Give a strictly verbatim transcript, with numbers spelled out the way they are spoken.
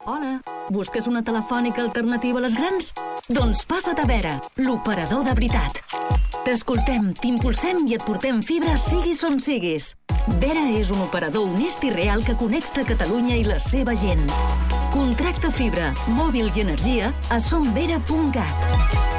Hola, busques una telefònica alternativa a les grans? Doncs passa't a Vera, l'operador de veritat. T'escoltem, t'impulsem i et portem fibra siguis on siguis. Vera és un operador honest i real que connecta Catalunya i la seva gent. Contracta fibra, mòbil i energia a som vera punt cat.